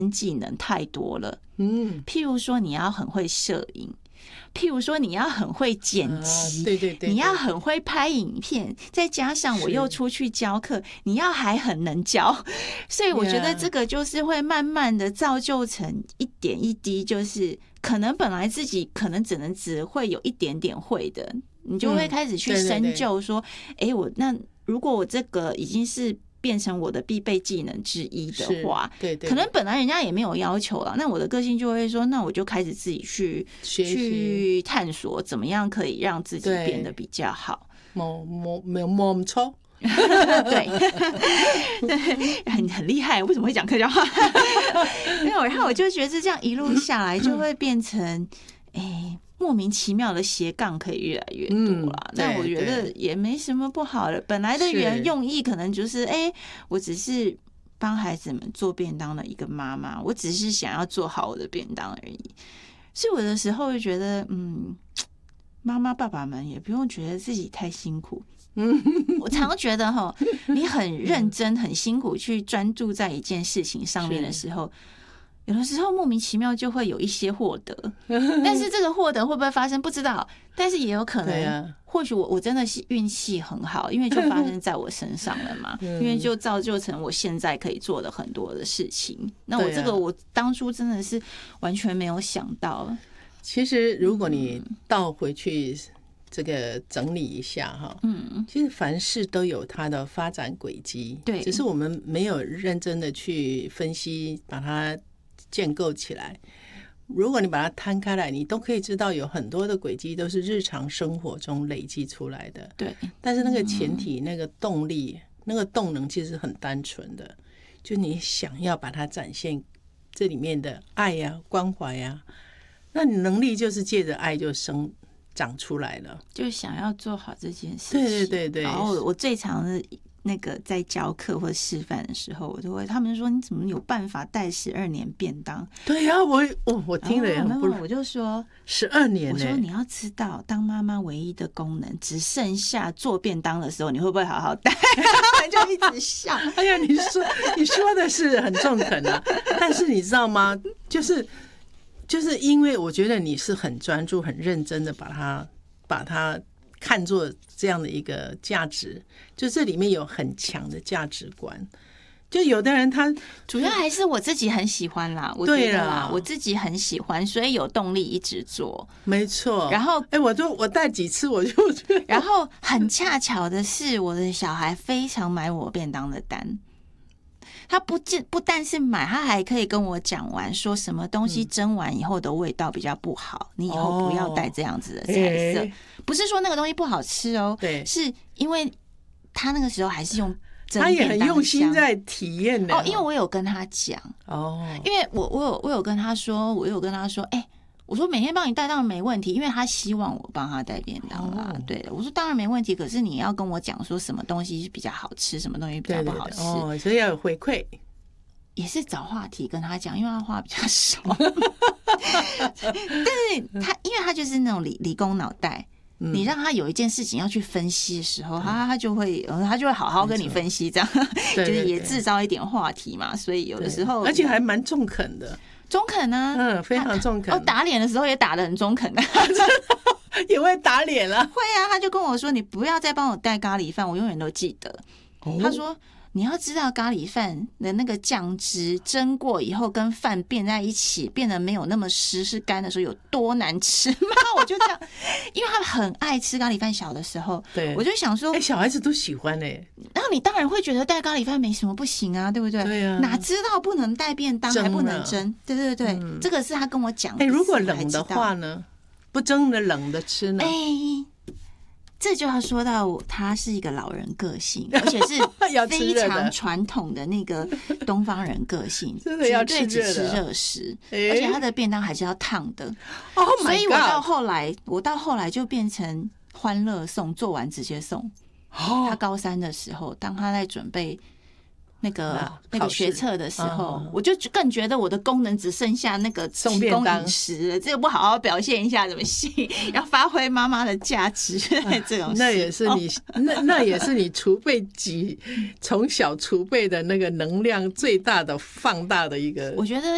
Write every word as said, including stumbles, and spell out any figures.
技能太多了。 嗯， 譬如说你要很会摄影，譬如说你要很会剪辑、 啊、对对 对, 对， 你要很会拍影片，再加上我又出去教课，你要还很能教，所以我觉得这个就是会慢慢的造就成一点一滴，就是可能本来自己可能只能只会有一点点会的，你就会开始去深究说，哎、嗯，欸，我那如果我这个已经是变成我的必备技能之一的话， 对对， 可能本来人家也没有要求了，那我的个性就会说，那我就开始自己去去探索，怎么样可以让自己变得比较好。 摸摸没有摸不错。 对对，很很厉害，为什么会讲客家话？没有，然后我就觉得这样一路下来，就会变成哎。欸莫名其妙的斜杠可以越来越多啦，那、嗯、我觉得也没什么不好的。本来的原用意可能就是哎、欸，我只是帮孩子们做便当的一个妈妈，我只是想要做好我的便当而已。所以我的时候就觉得，嗯，妈妈爸爸们也不用觉得自己太辛苦。嗯，我常觉得哈，你很认真、很辛苦去专注在一件事情上面的时候。有的时候莫名其妙就会有一些获得，但是这个获得会不会发生不知道，但是也有可能，或許我我真的是运气很好，因为就发生在我身上了嘛，因为就造就成我现在可以做的很多的事情。那我这个我当初真的是完全没有想到。 其实如果你倒回去这个整理一下哈，嗯，其实凡事都有它的发展轨迹，对，只是我们没有认真的去分析，把它建构起来。如果你把它摊开来，你都可以知道有很多的轨迹都是日常生活中累积出来的。 对， 但是那个前提、那个动力、那个动能其实很单纯的，就你想要把它展现这里面的爱呀、啊、关怀呀、啊，那你能力就是借着爱就生长出来了， 就想要做好这件事情。 对对对对。 然后我最常的那个在教课或示范的时候，我都会他们说你怎么有办法带十二年便当？ 对呀、啊，我我我听了也很不， 我就说十二年、欸， 我说你要知道，当妈妈唯一的功能只剩下做便当的时候，你会不会好好带？就一直笑。 哎呀，你说你说的是很中肯啊，但是你知道吗？就是就是因为我觉得你是很专注、很认真的把它把它。看作这样的一个价值，就这里面有很强的价值观。就有的人他主要还是我自己很喜欢啦，我觉得啦，我自己很喜欢，所以有动力一直做。 没错。 然后， 哎，我就我带几次我就， 然后很恰巧的是，我的小孩非常买我便当的单。他不不但是买，他还可以跟我讲完，说什么东西蒸完以后的味道比较不好，嗯、你以后不要带这样子的菜色。哦、不是说那个东西不好吃哦， 对， 是因为他那个时候还是用蒸他也很用心在体验的哦。因为我有跟他讲哦，因为我我有我有跟他说，我有跟他说，哎、欸。我说每天帮你带当然没问题，因为他希望我帮他带便当啦。哦、对，我说当然没问题，可是你要跟我讲说什么东西比较好吃，什么东西比较不好吃。 对对对哦，所以要有回馈， 也是找话题跟他讲，因为他话比较少。但是他因为他就是那种理理工脑袋。嗯、你让他有一件事情要去分析的时候，嗯、他他就会他就会好好跟你分析，这样就是也制造一点话题嘛。所以有的时候， 而且还蛮中肯的。 中肯啊， 嗯，非常中肯。 哦，打脸的时候也打得很中肯的， 也会打脸了。 会啊，他就跟我说：“你不要再帮我带咖喱饭，我永远都记得。哦”他说：“你要知道咖喱饭的那个酱汁蒸过以后跟饭变在一起，变得没有那么湿，是干的时候有多难吃吗？”我就这样，因为他很爱吃咖喱饭，小的时候， 对， 我就想说， 哎、欸，小孩子都喜欢哎、欸。 然后你当然会觉得带咖喱饭没什么不行啊，对不对？ 对啊， 哪知道不能带便当，还不能蒸，对对对，嗯、这个是他跟我讲的。 哎、欸，如果冷的话呢？不蒸的冷的吃呢？ 哎、欸。这就要说到他是一个老人个性，而且是非常传统的那个东方人个性，绝对只吃热食，而且他的便当还是要烫的。 Oh my God， 所以我到后来，我到后来就变成欢乐送，做完直接送。Oh. 他高三的时候，当他在准备那个那个学测的时候，嗯、我就更觉得我的功能只剩下那个提供饮食，这个不好好表现一下怎么行？要发挥妈妈的价值，这种事那也是你、哦、那那也是你储备几从小储备的那个能量最大的放大的一个。 我觉得